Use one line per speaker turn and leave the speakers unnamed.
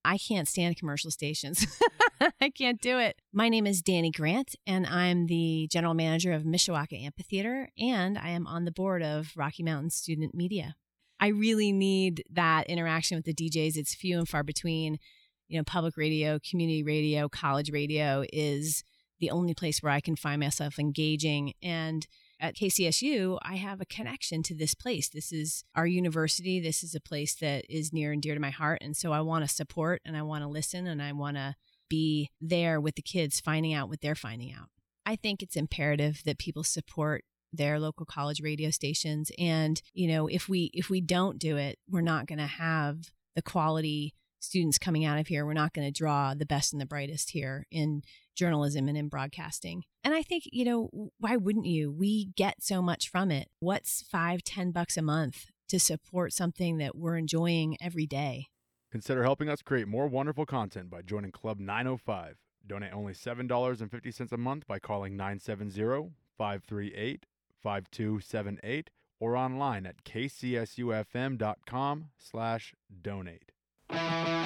I can't stand commercial stations. I can't do it. My name is Danny Grant, and I'm the general manager of Mishawaka Amphitheater, and I am on the board of Rocky Mountain Student Media. I really need that interaction with the DJs. It's few and far between. Public radio, community radio, college radio is the only place where I can find myself engaging. And at KCSU, I have a connection to this place. This is our university. This is a place that is near and dear to my heart. And so I want to support and I want to listen and I want to be there with the kids, finding out what they're finding out. I think it's imperative that people support their local college radio stations. And, if we don't do it, we're not going to have the quality students coming out of here. We're not going to draw the best and the brightest here in journalism and in broadcasting. And I think, why wouldn't you? We get so much from it. What's $5-10 a month to support something that we're enjoying every day?
Consider helping us create more wonderful content by joining Club 905. Donate only $7.50 a month by calling 970-538-5278 or online at kcsufm.com/donate.